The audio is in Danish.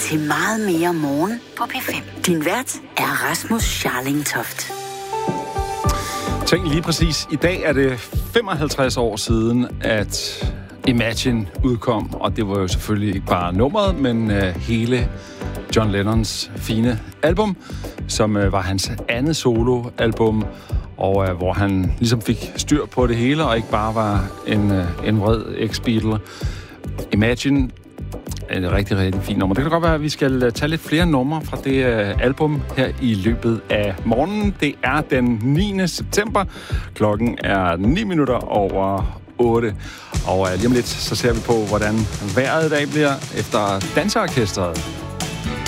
til meget mere morgen på P5. Din vært er Rasmus Scharling-Toft. Tænk lige præcis, i dag er det 55 år siden, at Imagine udkom, og det var jo selvfølgelig ikke bare nummeret, men hele John Lennons fine album, som var hans andet soloalbum, og hvor han ligesom fik styr på det hele, og ikke bare var en vred ex-Beatle. Imagine er et rigtig, rigtig fint nummer. Det kan godt være, at vi skal tage lidt flere numre fra det album her i løbet af morgenen. Det er den 9. september. Klokken er 8:09. Og lige om lidt, så ser vi på, hvordan vejret i dag bliver efter Danseorkestret.